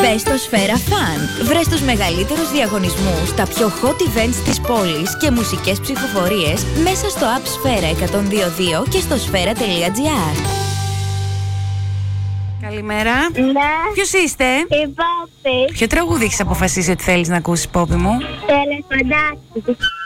Μπες στο Σφαίρα Fun. Βρες τους μεγαλύτερους διαγωνισμούς, τα πιο hot events της πόλης και μουσικές ψηφοφορίες μέσα στο app Σφαίρα 102.2 και στο σφαίρα.gr. Καλημέρα. Ναι. Ποιος είστε? Η Πόπη. Ποιο τραγούδι έχεις αποφασίσει ότι θέλεις να ακούσεις, Πόπη μου? Τελεφαντάκι.